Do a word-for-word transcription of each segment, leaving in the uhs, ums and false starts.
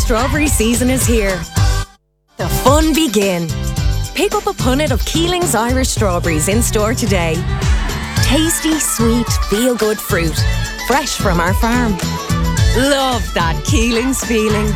strawberry season is here. The fun begin. Pick up a punnet of Keeling's Irish strawberries in store today. Tasty, sweet, feel-good fruit. Fresh from our farm. Love that Keeling's feeling.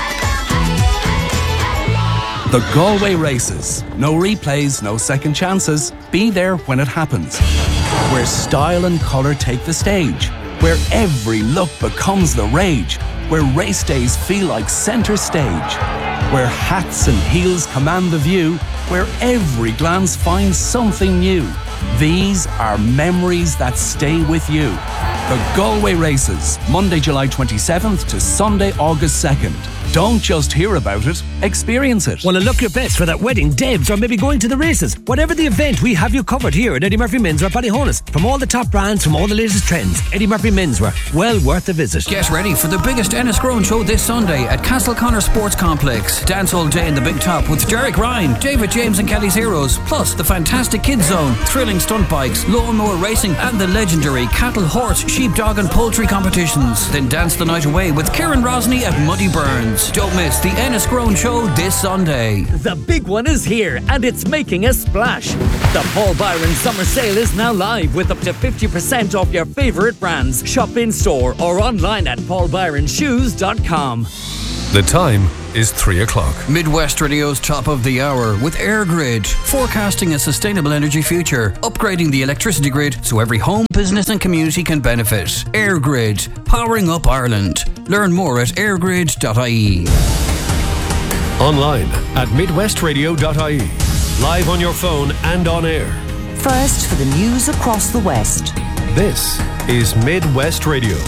The Galway Races. No replays, no second chances. Be there when it happens. Where style and colour take the stage. Where every look becomes the rage. Where race days feel like centre stage. Where hats and heels command the view. Where every glance finds something new. These are memories that stay with you. The Galway Races, Monday, July twenty-seventh to Sunday, August second. Don't just hear about it, experience it. Want to look your best for that wedding, Debs, or maybe going to the races? Whatever the event, we have you covered here at Eddie Murphy Menswear Ballyhonus. From all the top brands, from all the latest trends, Eddie Murphy Menswear, well worth a visit. Get ready for the biggest Enniscrone show this Sunday at Castleconnor Sports Complex. Dance all day in the Big Top with Derek Ryan, David James and Kelly's Heroes, plus the fantastic Kids Zone, thrilling stunt bikes, lawnmower racing and the legendary cattle, horse, sheep, dog and poultry competitions. Then dance the night away with Kieran Rosny at Muddy Burns. Don't miss the Enniscrone show this Sunday. The big one is here and it's making a splash. The Paul Byron Summer Sale is now live with up to fifty percent off your favourite brands. Shop in store or online at paul byron shoes dot com. The time is three o'clock. Midwest Radio's top of the hour with EirGrid, forecasting a sustainable energy future, upgrading the electricity grid so every home, business and community can benefit. EirGrid, powering up Ireland. Learn more at airgrid dot I E. Online at midwest radio dot I E. Live on your phone and on air. First for the news across the West. This is Midwest Radio.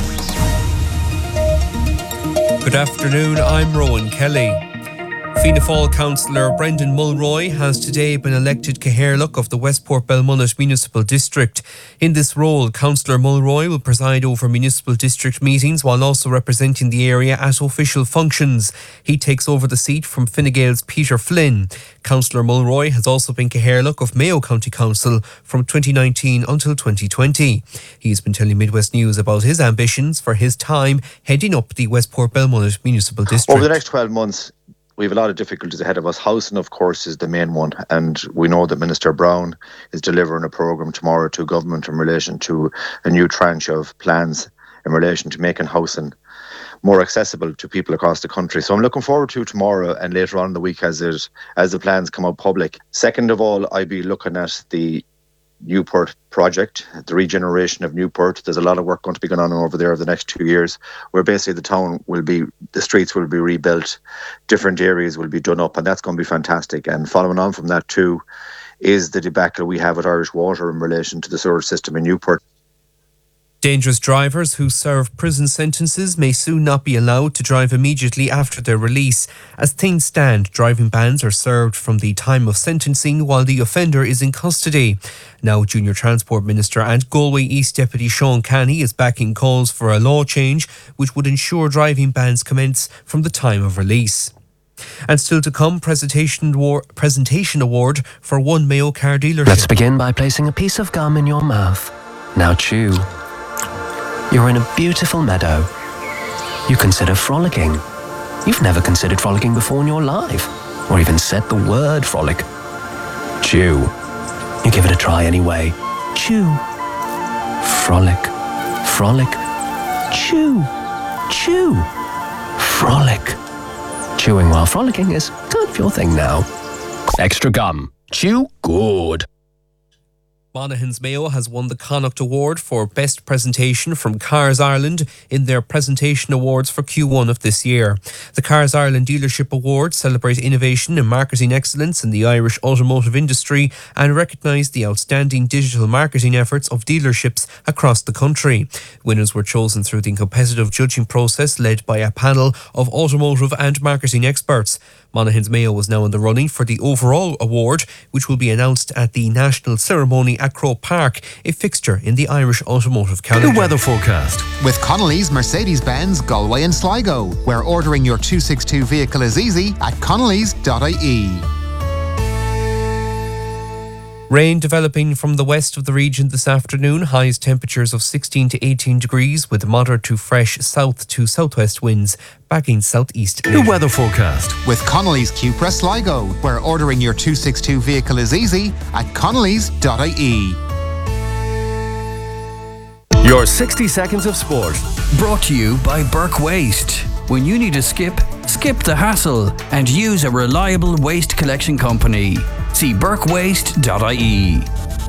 Good afternoon, I'm Rowan Kelly. Fianna Fáil councillor Brendan Mulroy has today been elected Cathaoirleach of the Westport Belmullet Municipal District. In this role, Councillor Mulroy will preside over municipal district meetings while also representing the area at official functions. He takes over the seat from Fine Gael's Peter Flynn. Councillor Mulroy has also been Cathaoirleach of Mayo County Council from twenty nineteen until twenty twenty. He's been telling Midwest News about his ambitions for his time heading up the Westport Belmullet Municipal District. Over the next twelve months, we have a lot of difficulties ahead of us. Housing, of course, is the main one. And we know that Minister Brown is delivering a programme tomorrow to government in relation to a new tranche of plans in relation to making housing more accessible to people across the country. So I'm looking forward to tomorrow and later on in the week as it, as the plans come out public. Second of all, I'll be looking at the Newport project, the regeneration of Newport. There's a lot of work going to be going on over there over the next two years where basically the town will be, the streets will be rebuilt, different areas will be done up, and that's going to be fantastic. And following on from that too is the debacle we have with Irish Water in relation to the sewer system in Newport. Dangerous drivers who serve prison sentences may soon not be allowed to drive immediately after their release. As things stand, driving bans are served from the time of sentencing while the offender is in custody. Now, Junior Transport Minister and Galway East Deputy Sean Canny is backing calls for a law change which would ensure driving bans commence from the time of release. And still to come, presentation award, presentation award for one Mayo car dealership. Let's begin by placing a piece of gum in your mouth. Now chew. You're in a beautiful meadow. You consider frolicking. You've never considered frolicking before in your life, or even said the word frolic. Chew. You give it a try anyway. Chew. Frolic. Frolic. Chew. Chew. Frolic. Chewing while frolicking is kind of your thing now. Extra gum. Chew good. Monaghan's Mayo has won the Connacht Award for Best Presentation from Cars Ireland in their Presentation Awards for Q one of this year. The Cars Ireland Dealership Awards celebrate innovation and marketing excellence in the Irish automotive industry and recognise the outstanding digital marketing efforts of dealerships across the country. Winners were chosen through the competitive judging process led by a panel of automotive and marketing experts. Monaghan's Mayo was now in the running for the overall award, which will be announced at the national ceremony at Croke Park, a fixture in the Irish automotive calendar. The weather forecast with Connolly's Mercedes-Benz Galway and Sligo, where ordering your two sixty-two vehicle is easy at connellys dot I E. Rain developing from the west of the region this afternoon. Highest temperatures of sixteen to eighteen degrees with moderate to fresh south to southwest winds backing southeast. The weather forecast with Connolly's Cupra Sligo, where ordering your two sixty-two vehicle is easy at connellys dot I E. Your sixty seconds of sport. Brought to you by Burke Waste. When you need a skip, skip the hassle and use a reliable waste collection company. See burke waste dot I E.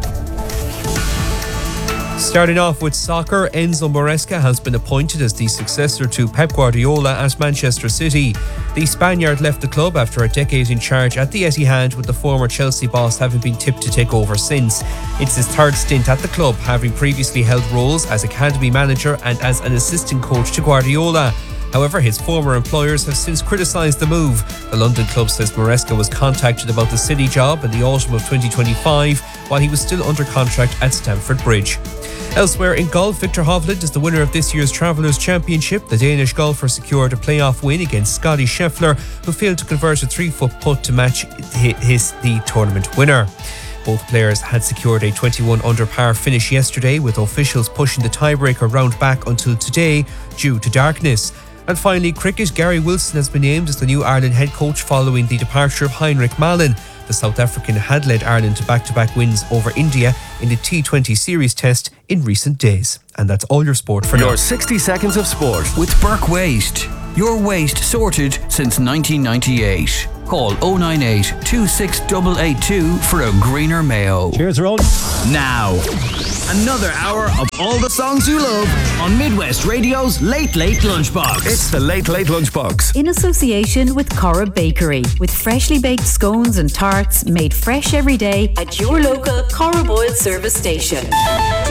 Starting off with soccer, Enzo Maresca has been appointed as the successor to Pep Guardiola at Manchester City. The Spaniard left the club after a decade in charge at the Etihad, with the former Chelsea boss having been tipped to take over since. It's his third stint at the club, having previously held roles as academy manager and as an assistant coach to Guardiola. However, his former employers have since criticised the move. The London club says Maresca was contacted about the City job in the autumn of twenty twenty-five while he was still under contract at Stamford Bridge. Elsewhere in golf, Victor Hovland is the winner of this year's Travellers' Championship. The Danish golfer secured a playoff win against Scotty Scheffler, who failed to convert a three-foot putt to match his the tournament winner. Both players had secured a twenty-one under par finish yesterday, with officials pushing the tiebreaker round back until today due to darkness. And finally, cricket, Gary Wilson has been named as the new Ireland head coach following the departure of Heinrich Malen. The South African had led Ireland to back-to-back wins over India in the T twenty series test in recent days. And that's all your sport for now. Your sixty seconds of sport with Burke Waste. Your waste sorted since nineteen ninety-eight. Call oh nine eight, two six eight eight two for a greener Mayo. Cheers, Roll. Now, another hour of all the songs you love on Midwest Radio's Late Late Lunchbox. It's the Late Late Lunchbox. In association with Cora Bakery, with freshly baked scones and tarts made fresh every day at your local Cora Boyle service station.